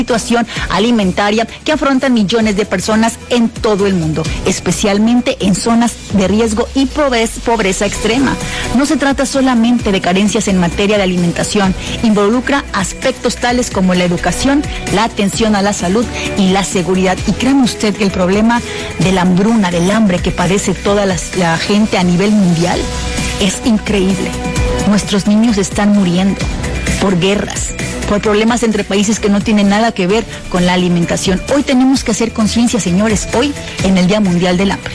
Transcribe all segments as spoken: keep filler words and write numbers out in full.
situación alimentaria que afrontan millones de personas en todo el mundo, especialmente en zonas de riesgo y pobreza extrema. No se trata solamente de carencias en materia de alimentación, involucra aspectos tales como la educación, la atención a la salud y la seguridad. Y créanme usted que el problema de la hambruna, del hambre que padece toda la, la gente a nivel mundial es increíble. Nuestros niños están muriendo por guerras, por problemas entre países que no tienen nada que ver con la alimentación. Hoy tenemos que hacer conciencia, señores, hoy en el Día Mundial del Hambre.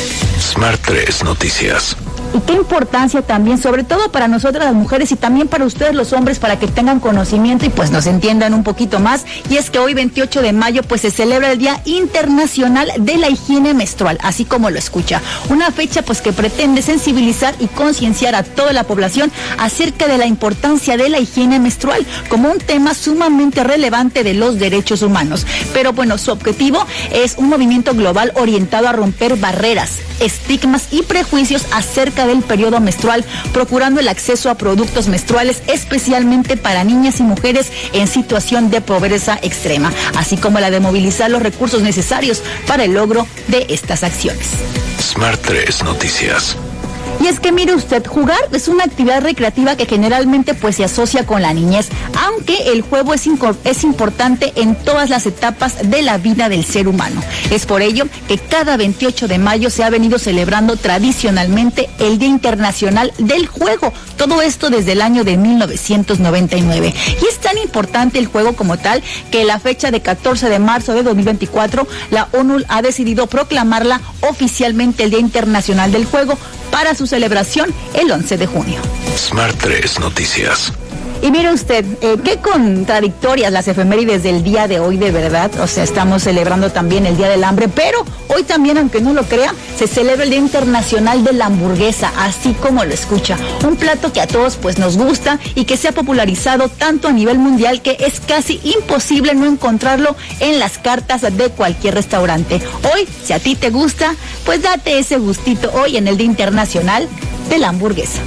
Smart tres Noticias. Y qué importancia también, sobre todo para nosotras las mujeres y también para ustedes los hombres, para que tengan conocimiento y pues nos entiendan un poquito más. Y es que hoy, veintiocho de mayo, pues se celebra el Día Internacional de la Higiene Menstrual, así como lo escucha. Una fecha pues que pretende sensibilizar y concienciar a toda la población acerca de la importancia de la higiene menstrual como un tema sumamente relevante de los derechos humanos. Pero bueno, su objetivo es un movimiento global orientado a romper barreras, estigmas y prejuicios acerca del periodo menstrual, procurando el acceso a productos menstruales especialmente para niñas y mujeres en situación de pobreza extrema, así como la de movilizar los recursos necesarios para el logro de estas acciones. Smart tres Noticias. Y es que mire usted, jugar es una actividad recreativa que generalmente pues se asocia con la niñez, aunque el juego es, es importante en todas las etapas de la vida del ser humano. Es por ello que cada veintiocho de mayo se ha venido celebrando tradicionalmente el Día Internacional del Juego. Todo esto desde el año de mil novecientos noventa y nueve. Y es tan importante el juego como tal que la fecha de catorce de marzo de dos mil veinticuatro, la ONU ha decidido proclamarla oficialmente el Día Internacional del Juego para su celebración el once de junio. Smart tres Noticias. Y mire usted, eh, qué contradictorias las efemérides del día de hoy, de verdad. O sea, estamos celebrando también el Día del Hambre, pero hoy también, aunque no lo crea, se celebra el Día Internacional de la Hamburguesa, así como lo escucha. Un plato que a todos pues nos gusta y que se ha popularizado tanto a nivel mundial que es casi imposible no encontrarlo en las cartas de cualquier restaurante. Hoy, si a ti te gusta, pues date ese gustito hoy en el Día Internacional de la Hamburguesa.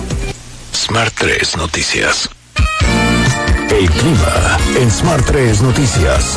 Smart tres Noticias. El clima en Smart tres Noticias.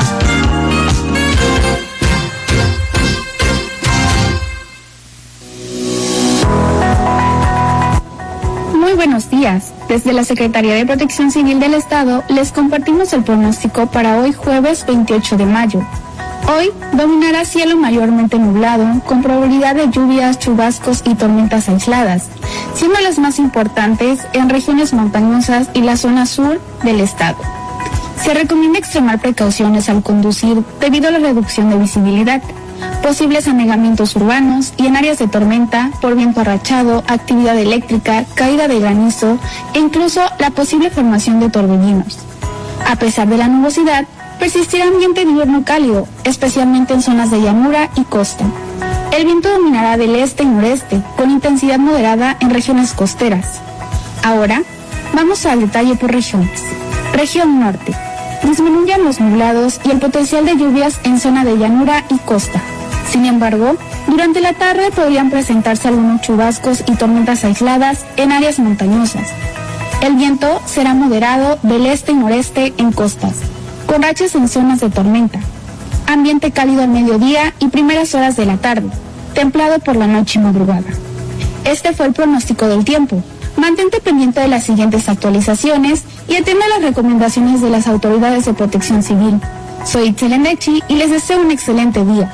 Muy buenos días. Desde la Secretaría de Protección Civil del Estado les compartimos el pronóstico para hoy jueves veintiocho de mayo. Hoy dominará cielo mayormente nublado, con probabilidad de lluvias, chubascos y tormentas aisladas, siendo las más importantes en regiones montañosas y la zona sur del estado. Se recomienda extremar precauciones al conducir debido a la reducción de visibilidad, posibles anegamientos urbanos y en áreas de tormenta por viento arrachado, actividad eléctrica, caída de granizo e incluso la posible formación de torbellinos. A pesar de la nubosidad, persistirá ambiente diurno cálido, especialmente en zonas de llanura y costa. El viento dominará del este y noreste, con intensidad moderada en regiones costeras. Ahora, vamos al detalle por regiones. Región norte. Disminuyen los nublados y el potencial de lluvias en zona de llanura y costa. Sin embargo, durante la tarde podrían presentarse algunos chubascos y tormentas aisladas en áreas montañosas. El viento será moderado del este y noreste en costas, con rachas en zonas de tormenta. Ambiente cálido al mediodía y primeras horas de la tarde, templado por la noche y madrugada. Este fue el pronóstico del tiempo. Mantente pendiente de las siguientes actualizaciones y atienda las recomendaciones de las autoridades de protección civil. Soy Itzel Endechi y les deseo un excelente día.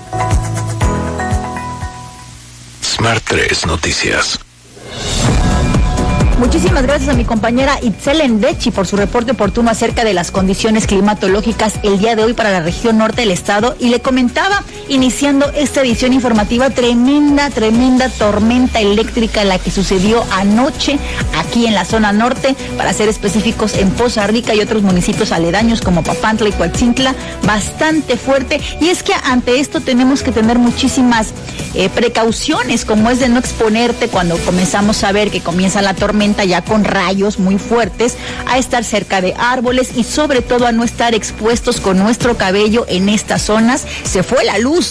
Smart tres Noticias. Muchísimas gracias a mi compañera Itzel Endechi por su reporte oportuno acerca de las condiciones climatológicas el día de hoy para la región norte del estado. Y le comentaba, iniciando esta edición informativa, tremenda, tremenda tormenta eléctrica la que sucedió anoche aquí en la zona norte, para ser específicos en Poza Rica y otros municipios aledaños como Papantla y Coatzintla, bastante fuerte. Y es que ante esto tenemos que tener muchísimas eh, precauciones, como es de no exponerte cuando comenzamos a ver que comienza la tormenta ya con rayos muy fuertes, a estar cerca de árboles y sobre todo a no estar expuestos con nuestro cabello en estas zonas. Se fue la luz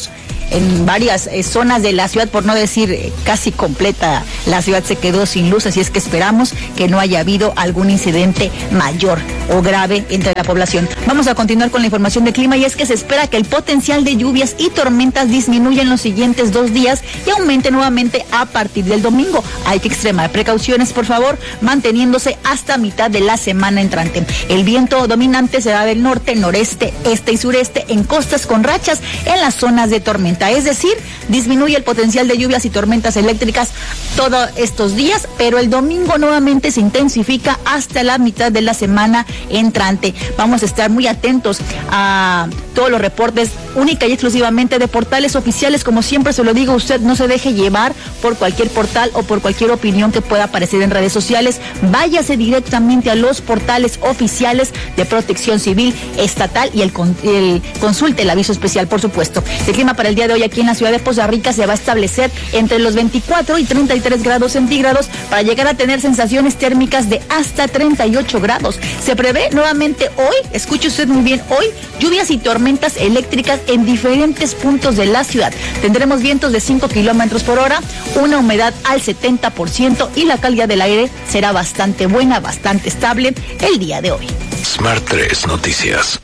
en varias eh, zonas de la ciudad, por no decir eh, casi completa, la ciudad se quedó sin luz, así es que esperamos que no haya habido algún incidente mayor o grave entre la población. Vamos a continuar con la información de clima y es que se espera que el potencial de lluvias y tormentas disminuya en los siguientes dos días y aumente nuevamente a partir del domingo. Hay que extremar precauciones, por favor, manteniéndose hasta mitad de la semana entrante. El viento dominante será del norte, noreste, este y sureste en costas con rachas en las zonas de tormenta, es decir, disminuye el potencial de lluvias y tormentas eléctricas todos estos días, pero el domingo nuevamente se intensifica hasta la mitad de la semana entrante. Vamos a estar muy atentos a todos los reportes única y exclusivamente de portales oficiales. Como siempre se lo digo, usted no se deje llevar por cualquier portal o por cualquier opinión que pueda aparecer en redes sociales. Váyase directamente a los portales oficiales de Protección Civil Estatal y el, con, el consulte el aviso especial, por supuesto. El clima para el día de hoy aquí en la ciudad de Poza Rica se va a establecer entre los veinticuatro y treinta y tres grados centígrados para llegar a tener sensaciones térmicas de hasta treinta y ocho grados. Se prevé nuevamente hoy, escuche usted muy bien, hoy lluvias y tormentas eléctricas en diferentes puntos de la ciudad. Tendremos vientos de cinco kilómetros por hora, una humedad al setenta por ciento y la calidad del aire será bastante buena, bastante estable el día de hoy. Smart tres Noticias.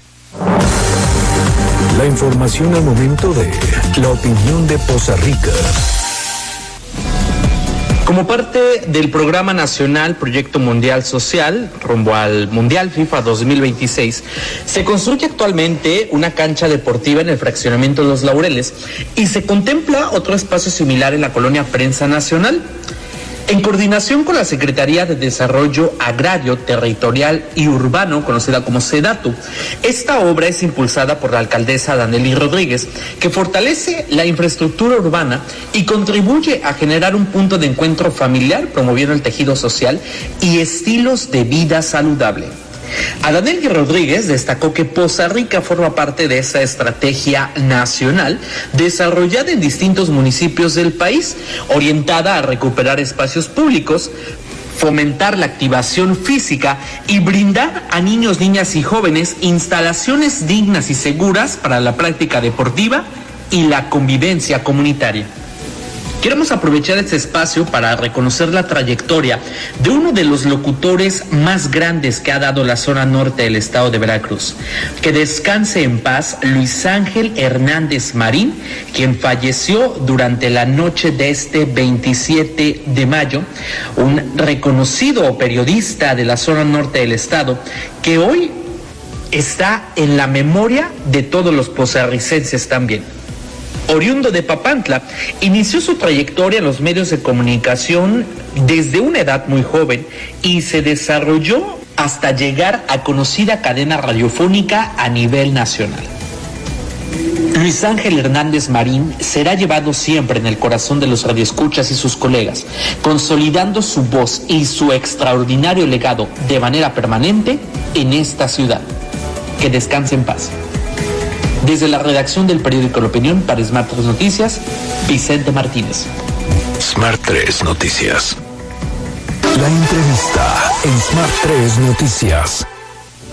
La información al momento de la opinión de Poza Rica. Como parte del programa nacional Proyecto Mundial Social, rumbo al Mundial FIFA dos mil veintiséis, se construye actualmente una cancha deportiva en el fraccionamiento de Los Laureles y se contempla otro espacio similar en la colonia Prensa Nacional. En coordinación con la Secretaría de Desarrollo Agrario, Territorial y Urbano, conocida como SEDATU, esta obra es impulsada por la alcaldesa Danely Rodríguez, que fortalece la infraestructura urbana y contribuye a generar un punto de encuentro familiar, promoviendo el tejido social y estilos de vida saludable. Danely Rodríguez destacó que Poza Rica forma parte de esa estrategia nacional desarrollada en distintos municipios del país, orientada a recuperar espacios públicos, fomentar la activación física y brindar a niños, niñas y jóvenes instalaciones dignas y seguras para la práctica deportiva y la convivencia comunitaria. Queremos aprovechar este espacio para reconocer la trayectoria de uno de los locutores más grandes que ha dado la zona norte del estado de Veracruz. Que descanse en paz Luis Ángel Hernández Marín, quien falleció durante la noche de este veintisiete de mayo, un reconocido periodista de la zona norte del estado, que hoy está en la memoria de todos los pozarricenses también. Oriundo de Papantla, inició su trayectoria en los medios de comunicación desde una edad muy joven y se desarrolló hasta llegar a conocida cadena radiofónica a nivel nacional. Luis Ángel Hernández Marín será llevado siempre en el corazón de los radioescuchas y sus colegas, consolidando su voz y su extraordinario legado de manera permanente en esta ciudad. Que descanse en paz. Desde la redacción del periódico La Opinión para Smart tres Noticias, Vicente Martínez. Smart tres Noticias. La entrevista en Smart tres Noticias.